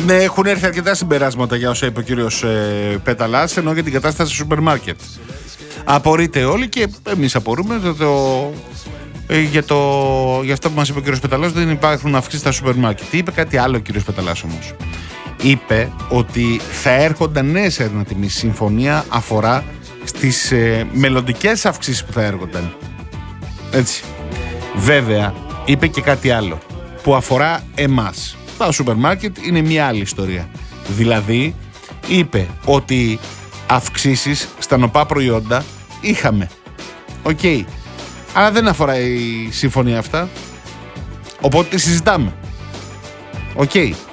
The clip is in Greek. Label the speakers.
Speaker 1: Ναι, έχουν έρθει αρκετά συμπεράσματα για όσα είπε ο κύριος Πέταλας, ενώ για την κατάσταση στο σούπερ μάρκετ. Απορείτε όλοι και εμείς απορούμε για αυτό που μας είπε ο κύριος Πεταλάς, δεν υπάρχουν αυξήσεις στα σούπερ μάρκετ. Είπε κάτι άλλο ο κύριος Πεταλάς όμως. Είπε ότι θα έρχονταν νέες ανατιμήσεις. Συμφωνία αφορά στις μελλοντικές αυξήσεις που θα έρχονταν. Έτσι. Βέβαια, είπε και κάτι άλλο που αφορά εμάς. Τα σούπερ μάρκετ είναι μια άλλη ιστορία. Δηλαδή, είπε ότι αυξήσεις στα νοπά προϊόντα είχαμε. Οκ. Αλλά δεν αφορά η συμφωνία αυτά. Οπότε τη συζητάμε. Οκ.